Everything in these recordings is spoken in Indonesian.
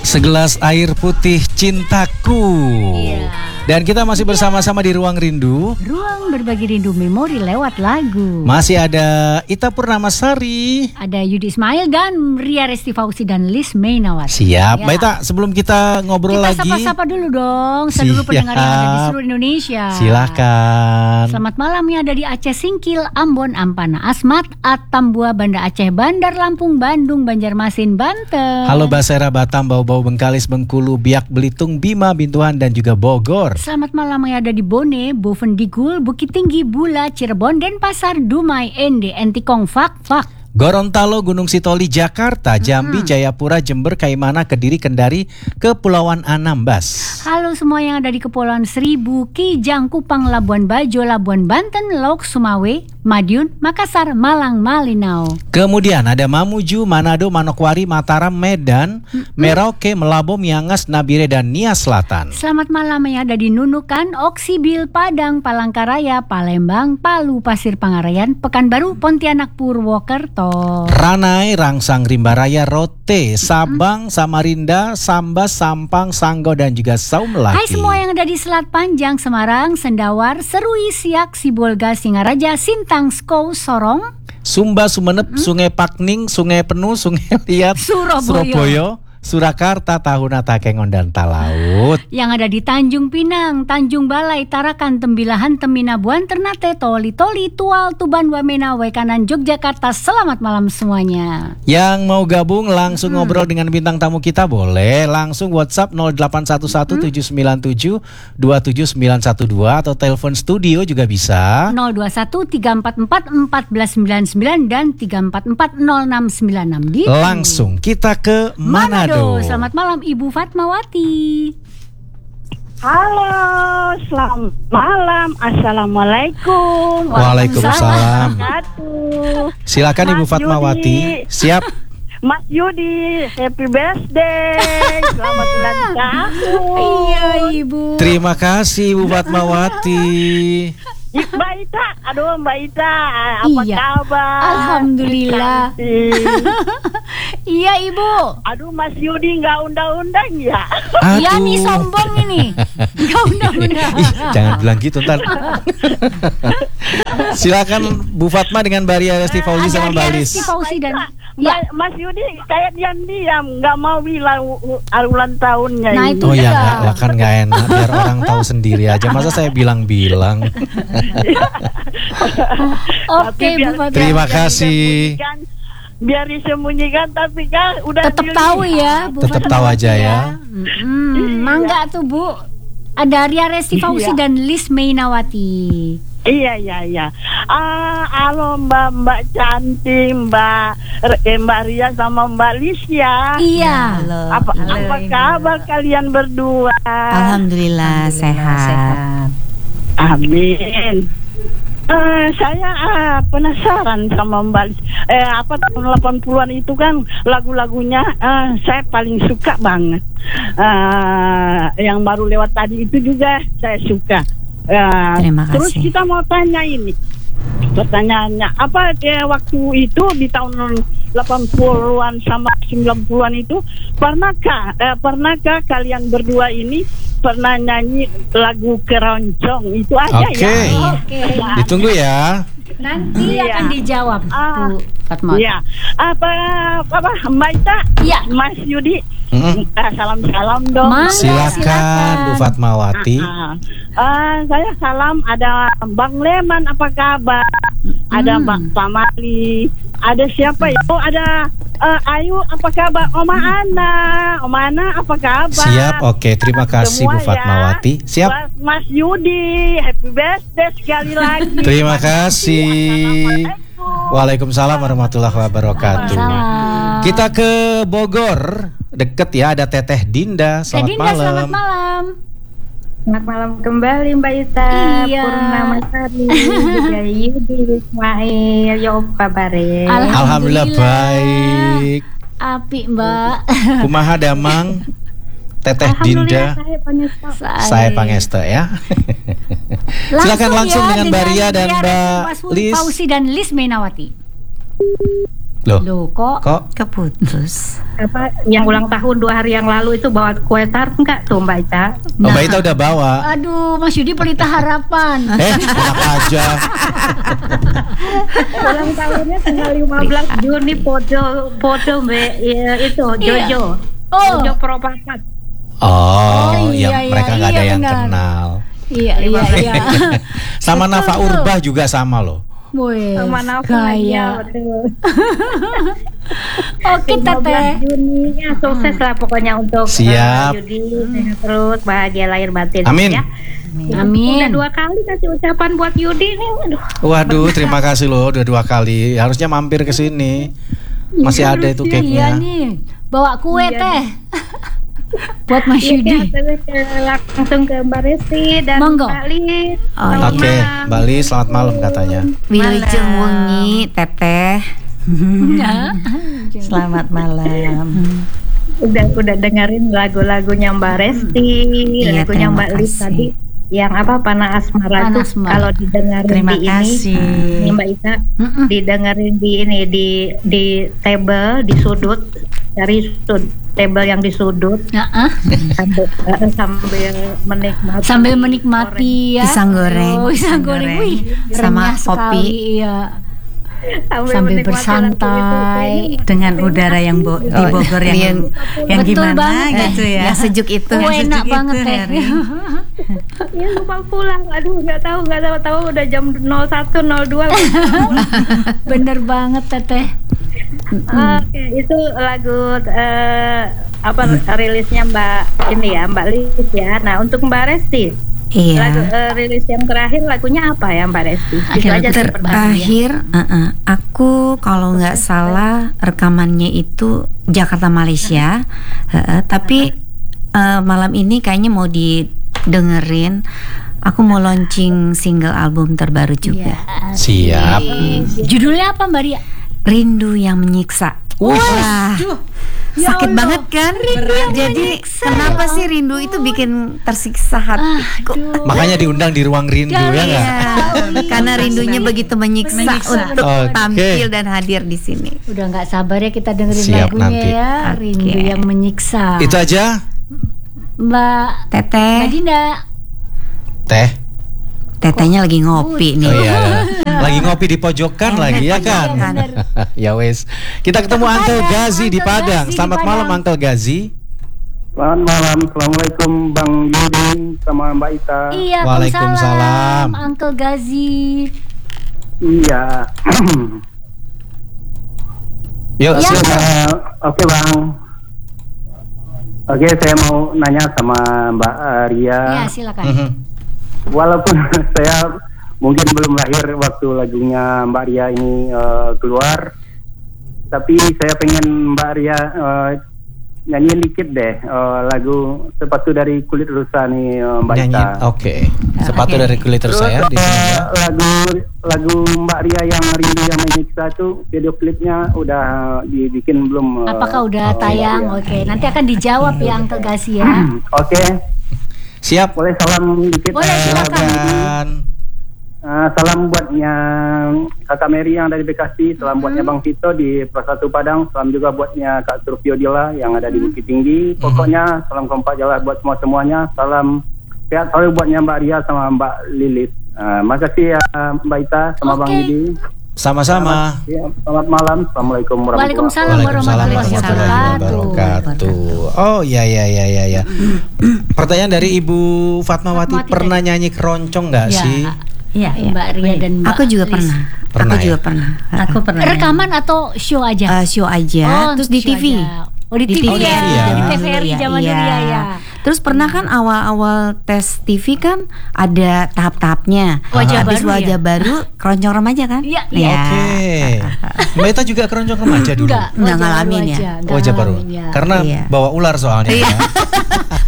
Segelas air putih cintaku. Iya. Dan kita masih bersama-sama di Ruang Rindu. Ruang berbagi rindu memori lewat lagu. Masih ada Ita Purnamasari. Ada Yudi Ismail dan Ria Resti Fauzi dan Liz Mainawati. Siap, Ya. Mbak Ita, sebelum kita ngobrol Kita lagi, sapa-sapa dulu dong seluruh Siap. pendengar yang ada di seluruh Indonesia. silakan. Selamat malam yang ada di Aceh Singkil, Ambon, Ampana, Asmat, Atambua, Banda Aceh, Bandar Lampung, Bandung, Banjarmasin, Banten. Halo Basera, Batam, Bau-Bau, Bengkalis, Bengkulu, Biak, Belitung, Bima, Bintuhan, dan juga Bogor. Selamat malam yang ada di Bone, Bovendigul, Bukit Tinggi, Bula, Cirebon, Denpasar, Dumai, Ende, Entikong, Fak. Gorontalo, Gunung Sitoli, Jakarta, Jambi, Jayapura, Jember, Kaimana, Kediri, Kendari, Kepulauan Anambas. Halo semua yang ada di Kepulauan Seribu, Kijang, Kupang, Labuan Bajo, Labuan Banten, Lauk, Sumawe, Madiun, Makassar, Malang, Malinau. Kemudian ada Mamuju, Manado, Manokwari, Mataram, Medan, Merauke, Melabo, Miangas, Nabire, dan Nia Selatan. Selamat malam yang ada di Nunukan, Oksibil, Padang, Palangkaraya, Palembang, Palu, Pasir Pangarayan, Pekanbaru, Pontianak, Purwokerto. Ranai, Rangsang, Rimbaraya, Rote, Sabang, Samarinda, Sambas, Sampang, Sanggo, dan juga Saumlaki. Hai semua yang ada di Selat Panjang, Semarang, Sendawar, Serui, Siak, Sibolga, Singaraja, Sintang, Skou, Sorong, Sumba, Sumenep, Sungai Pakning, Sungai Penuh, Sungai Liat, Surabaya, Surakarta, Tahuna, Takengon, dan Talaut. yang ada di Tanjung Pinang, Tanjung Balai, Tarakan, Tembilahan, Teminabuan, Ternate, Toli, Tual, Tuban, Wamena, Wekanan, Yogyakarta. Selamat malam semuanya. Yang mau gabung langsung ngobrol dengan bintang tamu kita boleh langsung WhatsApp 0811-797-27912 atau telepon studio juga bisa 021-344-1499 dan 344-0696 gitu. langsung kita ke Manado. Selamat malam Ibu Fatmawati. Halo, selamat malam. Assalamualaikum. Waalaikumsalam. Wabarakatuh. Silakan Ibu Mas Fatmawati. Yudi. Siap. Mas Yudi, happy birthday. Selamat ulang tahun. Iya Ibu. Terima kasih Ibu Fatmawati. Mbak Ita, aduh Mbak Ita, apa Iya. kabar? Alhamdulillah. Cantik. Iya Ibu. Aduh Mas Yudi nggak undang-undang ya? Iya nih sombong ini. Gak undang-undang. Ih, jangan bilang gitu ntar. Silakan Bu Fatma dengan Mbak Ria Resti Fauzi sama Mbak Lis. Resti Fauzi dan Mas Yudi kayak diam-diam nggak mau bilang ulang tahunnya. Nah, ini. itu Oh ya dia. nggak kan nggak enak biar orang tahu sendiri aja. Masa saya bilang-bilang. Oke Tapi Bu biar- Fatma. Terima kasih. Biar disembunyikan tapi kan udah Tetap dilihat. tahu ya Bu Tetap Fatmawati tahu aja ya. Mangga tuh Bu. Ada Ria Resti Fauzi Iya. dan Liz Mainawati. Iya. Halo Mbak cantik, Mbak Ria sama Mbak Lis ya. Iya. Apa kabar kalian berdua? Alhamdulillah sehat. Amin. Saya penasaran sama Mbak Lis. Tahun 80-an itu kan lagu-lagunya saya paling suka banget. Yang baru lewat tadi itu juga saya suka. Terima Terus kasih. kita mau tanya ini. Pertanyaannya, apa waktu itu di tahun 80-an sama 90-an itu pernahkah kalian berdua ini pernah nyanyi lagu keroncong? Itu aja Oke. ya. Oke. Ditunggu ya. Nanti Iya. akan dijawab Bu Fatmawati. Iya. Apa Mbak Ita? Iya. Mas Yudi. Mm-mm. Salam dong. Silakan Bu Fatmawati. Saya salam ada Bang Leman, apa kabar? Ada Bang Pamali. Ada siapa ya? Oh, ada Ayu, apa kabar? Oma Ana, apa kabar? Siap, oke. Terima kasih Bu Semua ya. Fatmawati. Siap. Buat Mas Yudi, happy birthday sekali lagi. Terima kasih. Assalamualaikum. Waalaikumsalam warahmatullahi wabarakatuh. Salam. Kita ke Bogor. Deket ya, ada Teteh Dinda. Teh Selamat Dinda, malam. selamat malam. Selamat malam kembali Mbak Ita. Iya. Purnamasari, juga Yudi Ismail. Ya apa kabar? Alhamdulillah baik. Api Mbak. Kumaha damang Teteh Dinda. Alhamdulillah saya penyesak. Saya Pangesta ya. Silakan langsung dengan Mbak Ria dan Mbak Lis. Fauzi dan Liz Mainawati. Loh, kok keputus? Apa yang ulang tahun 2 hari yang lalu itu bawa kue tart enggak tuh Mbak Ita? Oh, Mbak Ita udah bawa. Aduh, Mas Yudi pelita harapan. Enak aja. Ulang tahunnya tanggal 15 Juni podo Mbak itu Jojo. Jojo Propapat. Oh, iya, yang mereka nggak ada yang benar. kenal. Iya. Sama Nafa Urba juga sama loh. Wih, Sama Nafa gaya. betul. Oke, 15 Teteh. Juni ya sukses lah pokoknya untuk Siap. Yudi sehat terus bahagia lahir batin Amin. ya. Amin. Udah 2 kali kasih ucapan buat Yudi nih. Waduh, terima kasih loh udah 2 kali. Harusnya mampir ke sini. Masih ada itu Iya cake-nya. nih, bawa kue Iya, Teh. Buat Mas Yudi. Langsung ke Mbak Resti dan Monggo. Mbak Lis. Oh, Selamat Oke, malam. Mbak Lis, selamat malam katanya. Wilujeng wengi Teteh. Selamat malam. Udah dengerin lagu-lagunya Mbak Resti, Iya, lagunya terima Mbak Lis kasih. tadi yang apa Panah Asmara Panah tuh Asmara. kalau didengerin Terima di kasih. ini Mbak Ita didengerin di ini di table di sudut dari table yang di sudut sambil menikmati Sambil menikmati ya. Pisang goreng. Oh, pisang goreng. Wih, Sama renyah kopi. sekali, iya. Sambil menikmati bersantai. Dengan udara yang di Bogor yang Betul gimana banget. gitu ya. Yang sejuk itu. Oh, enak banget Teh. Ya lupa pulang, aduh nggak tahu udah jam 01.02. Bener banget Teteh. Oke, itu lagu rilisnya Mbak ini ya, Mbak Lis ya. Nah, untuk Mbak Resti, lagu Iya. rilis yang terakhir lagunya apa ya Mbak Resti? Itu aja Terakhir, aku kalau nggak salah rekamannya itu Jakarta Malaysia, tapi malam ini kayaknya mau didengerin. Aku mau launching single album terbaru juga. Siap. Judulnya apa Mbak Ria? Rindu yang menyiksa. Wah, sakit banget kan? Jadi kenapa sih rindu itu bikin tersiksa hatiku? Makanya diundang di ruang rindu ya nggak? Iya, karena rindunya begitu menyiksa untuk Oke. tampil dan hadir di sini. Udah nggak sabar ya kita dengerin Siap lagunya nanti. ya. Rindu Oke. yang menyiksa. Itu aja, Mbak Teteh, Dinda. Teh. tetehnya lagi ngopi nih. Oh iya, lagi ngopi di pojokan lagi ya kan? Ya wes. Kita ketemu Uncle Gazi di Padang. Selamat malam Uncle Gazi. Selamat malam, assalamualaikum Bang Yudi sama Mbak Ita. Iya, Waalaikumsalam. Uncle Gazi. Iya. Yuk, Ya. silakan. Oke Bang. Oke, saya mau nanya sama Mbak Ria. Ya, silakan. Mhm. Walaupun saya mungkin belum lahir waktu lagunya Mbak Ria ini keluar, tapi saya pengen Mbak Ria nyanyiin dikit deh lagu Sepatu dari Kulit Rusa nih Mbak Nyanyi. Ita. Oke. Sepatu dari kulit terus saya di sini ya. lagu Mbak Ria yang Rindu yang Menyiksa tuh video klipnya udah dibikin belum? Apakah udah tayang? iya. Oke, nanti akan dijawab ya Uncle Gazi ya. Oke, Siap. boleh salam dikit? Boleh, silakan. Salam buatnya Kakak Mary yang dari Bekasi, salam buatnya Bang Tito di Plaza 1 Padang, salam juga buatnya Kak Surfio Dila yang ada di Bukit Tinggi. Pokoknya salam kompak jalan buat semuanya. Salam sehat selalu buatnya Mbak Ria sama Mbak Lilis. Makasih ya Mbak Ita sama Bang Oke. Yudi. Sama-sama. Selamat malam. Assalamualaikum warahmatullahi Waalaikumsalam warahmatullahi wabarakatuh. Oh ya. Pertanyaan dari Ibu Fatmawati, Fatmawati pernah nyanyi keroncong nggak Ya. sih? Iya, Mbak Ria dan Mbak Aku juga Lis. pernah. Pernah Aku ya? juga pernah. Aku pernah. Rekaman atau show aja? Show aja. Terus di show TV. aja. Oh, di TV TV ya. ya. Di TVRI zaman dulu ya. Terus pernah kan awal-awal tes TV kan ada tahap-tahapnya. Wajah Habis baru wajah ya? baru keroncong remaja kan? Iya, Iya. Oke. Mbak Ita juga keroncong remaja dulu. Enggak Nggak ngalamin ya? Nggak Wajah baru. ngalamin, ya. Karena Iya. bawa ular soalnya. Ya. Bawa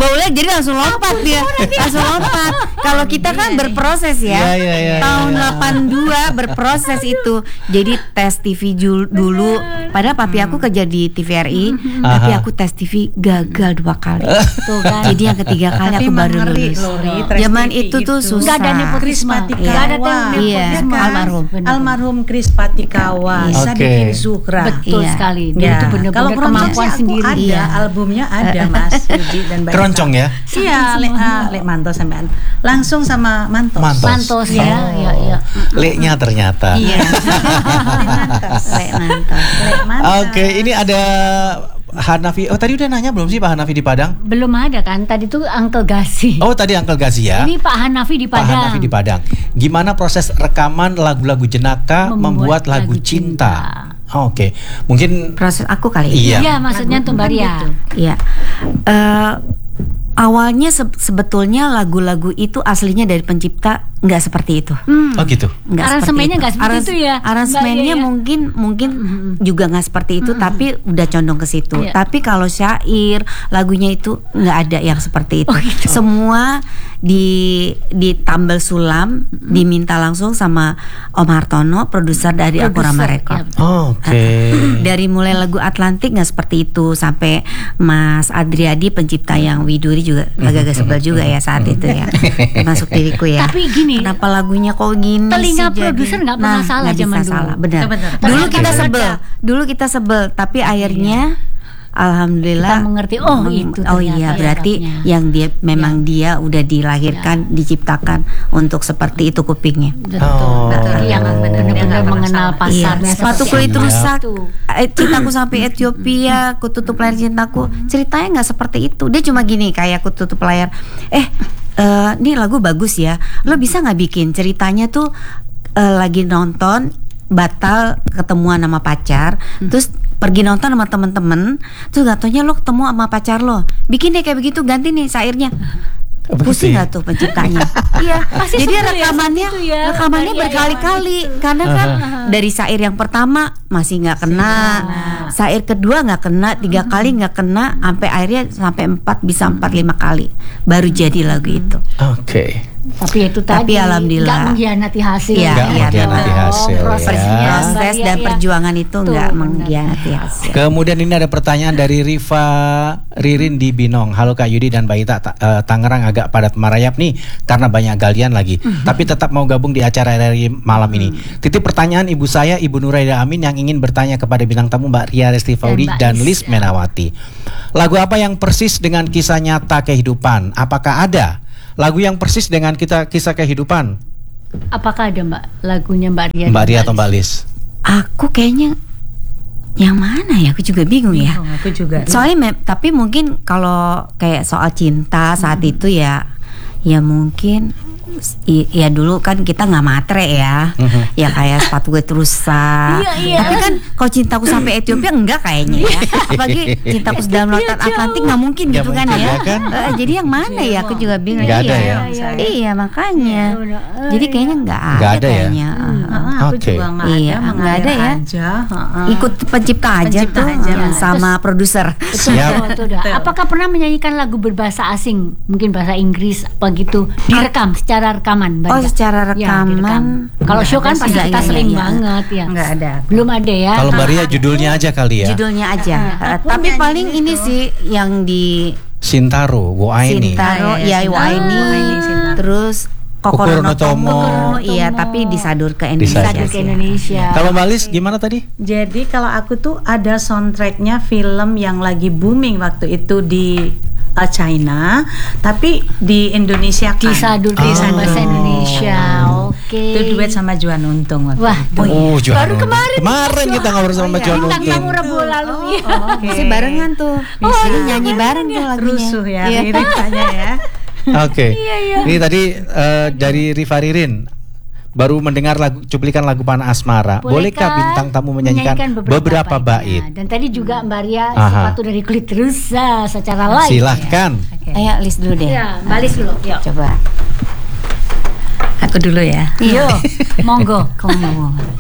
baunya jadi langsung lompat dia. Langsung lompat. Kalau kita kan berproses ya. Tahun 82 berproses itu. Jadi tes TV dulu. Padahal papi aku kerja di TVRI, tapi aku tes TV gagal 2 kali. Tuh kan. Jadi yang ketiga kali aku baru lulus. Zaman itu tuh susah. Gak ada nepotisme. Iya, almarhum Kris Patikawa, Sadikin Zuhra. Betul sekali. Dia itu benar-benar kalau kemampuan sendiri. Ada, albumnya ada Mas Yuji dan Mbak Keroncong ya? Iya, Lek Manto sampean. Langsung sama Mantos. Mantos ya. Leknya ternyata. Iya. Lek Mantos. Oke, ini ada Hanafi. Oh, tadi udah nanya belum sih Pak Hanafi di Padang? Belum ada kan? Tadi tuh Uncle Gasi. Oh, tadi Uncle Gazi ya. Ini Pak Hanafi di Pak Padang. Hanafi di Padang. Gimana proses rekaman lagu-lagu Jenaka membuat lagu cinta? Oke. Mungkin Proses aku kali. Iya, maksudnya tuh Mbak Ria. Iya. Awalnya sebetulnya lagu-lagu itu aslinya dari pencipta nggak seperti itu. Oh gitu. Aransemennya nggak seperti itu ya. Aransemennya mungkin juga nggak seperti itu, tapi udah condong ke situ. Iya. Tapi kalau syair lagunya itu nggak ada yang seperti itu. Gitu. Semua ditambal sulam, diminta langsung sama Om Hartono, produser dari Akurama Record. Oke. Dari mulai lagu Atlantik nggak seperti itu, sampai Mas Adriadi pencipta yang Widuri juga agak-agak sebel juga ya saat itu ya, masuk diriku ya. Tapi gini, kenapa lagunya kok gini telinga sih produser nggak pernah salah nggak zaman bisa dulu. salah, benar. Dulu kita sebel, tapi akhirnya alhamdulillah kita mengerti. Oh itu. Oh iya, berarti yang dia memang dia udah dilahirkan, diciptakan untuk seperti itu kupingnya. Betul. Yang benar-benar mengenal pasarnya. Sepatuku itu rusak. Cintaku sampai Ethiopia, ku tutup layar cintaku. Ceritanya nggak seperti itu. Dia cuma gini, kayak ku tutup layar. Ini lagu bagus ya. Lo bisa nggak bikin ceritanya tuh lagi nonton batal ketemuan sama pacar, terus pergi nonton sama temen-temen, terus gak taunya lo ketemu sama pacar lo, bikin deh kayak begitu, ganti nih syairnya. Pusing gak tuh penciptanya? Iya. Jadi rekamannya berkali-kali, karena kan dari syair yang pertama masih nggak kena, syair kedua nggak kena, 3 kali nggak kena, sampai akhirnya sampai 4 bisa 4-5 kali baru jadi lagu itu. Oke. Tapi itu tadi alhamdulillah nggak mengkhianati hasil. Nggak mengkhianati hasil. Proses dan perjuangan itu nggak mengkhianati hasil. Kemudian ini ada pertanyaan dari Riva Ririn di Binong. Halo Kak Yudi dan Mbak Ita, Tangerang agak padat merayap nih karena banyak galian lagi. Tapi tetap mau gabung di acara RRI malam ini. Titip pertanyaan ibu saya, Ibu Nuraida Amin, yang ingin bertanya kepada bintang tamu Mbak Ria Resti Faudi dan Lis Menawati. Lagu apa yang persis dengan kisah nyata kehidupan? Apakah ada lagu yang persis dengan kisah kehidupan? Apakah ada Mbak lagunya Mbak Ria? Mbak Ria atau Mbak Lis? Aku kayaknya yang mana ya? Aku juga bingung ya. Aku juga. Soalnya tapi mungkin kalau kayak soal cinta saat itu ya mungkin ya dulu kan kita nggak matre ya, ya kayak sepatu gue rusak. Tapi kan kalau cintaku sampai Ethiopia enggak kayaknya ya. Apalagi cintaku dalam lautan Atlantik nggak mungkin gitu kan ya. Jadi yang mana ya? Aku juga bingung. Nggak ada ya. Iya makanya. Jadi kayaknya nggak ada kayaknya. Aku juga nggak ada ya. Ikut pencipta aja tuh sama produser. Apakah pernah menyanyikan lagu berbahasa asing, mungkin bahasa Inggris apa gitu, direkam secara rekaman? Secara rekaman. Kalau show kan pasti kita sering banget ya. Nggak ada. Belum ada ya. Kalau Mbak Ria judulnya aja kali ya. Judulnya aja. Tapi paling ini sih yang di Sintaro, Woaini. Sintaro, ya Woaini. Terus Kokoro no Tomo, iya, tapi disadur ke Indonesia. Kalau Mbak Lis gimana tadi? Jadi kalau aku tuh ada soundtracknya film yang lagi booming waktu itu di China, tapi di Indonesia kan. Disadur ke bahasa Indonesia. Oke. Itu duet sama Juan Untung. Wah, baru kemarin kita ngobrol sama Juan Untung. Bintang tamu Rabu lalu. Masih barengan tuh. Jadi nyanyi bareng tuh lagunya. Rusuh ya, ceritanya ya. Oke. Ini tadi dari Riva Ririn, baru mendengar cuplikan lagu Panah Asmara. Bolehkah bintang tamu menyanyikan beberapa bait? Dan tadi juga Mbak Ria sepatu dari kulit rusa secara live. Silahkan. Ayo Lis dulu deh. Ya, Mbak Lis dulu. Yuk. Coba. Aku dulu ya. Yo, monggo. Kamu mau.